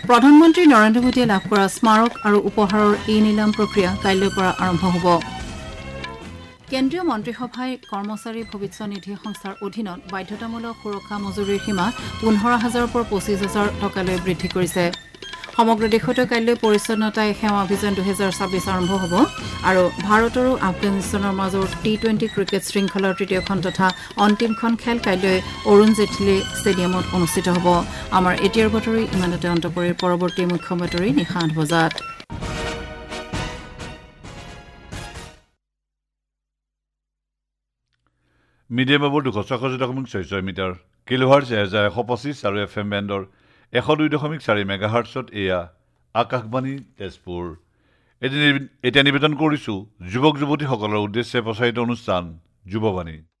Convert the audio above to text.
প্ৰধানমন্ত্ৰী নৰেন্দ্ৰ মোদীয়ে লাভ কৰা স্মাৰক আৰু উপহাৰৰ এই নিলাম প্ৰক্ৰিয়া কাইলৈৰ পৰা আৰম্ভ হ'ব কেন্দ্ৰীয় মন্ত্ৰীসভাই কৰ্মচাৰী ভৱিষ্যত নিধি সংস্থাৰ অধীনত বাধ্যতামূলক সুৰক্ষা মজুৰিৰ সীমা 15,000ৰ পৰা 25,000 টকালৈ বৃদ্ধি কৰিছে সমগ্ৰ দেশতে কাইলৈ পৰিচ্ছন্নতাই সেৱা অভিযান 2026 আৰম্ভ হ'ব আৰু ভাৰত আৰু আফগানিস্তানৰ মাজৰ T20 ক্ৰিকেট শৃংখলাৰ তৃতীয়খন তথা অন্তিমখন খেল কাইলৈ অৰুণ জেটলী ষ্টেডিয়ামত অনুষ্ঠিত হ'ব আমাৰ এতিয়াৰ বাতৰি ইমানতে অন্ত পৰিৰ পৰৱৰ্তী মুখ্য বাতৰি নিশা 8 বজাত মিডিয়াম ৱেভৰ 266.6 মিটাৰ কিলোহাৰ্টজ 1125 আৰু FM বেণ্ডৰ 102.4 মেগাহাৰ্টছত এয়া আকাশবাণী তেজপুৰ এতিয়া নিবেদন কৰিছো যুৱক যুৱতীসকলৰ উদ্দেশ্যে প্ৰচাৰিত অনুষ্ঠান যুৱবাণী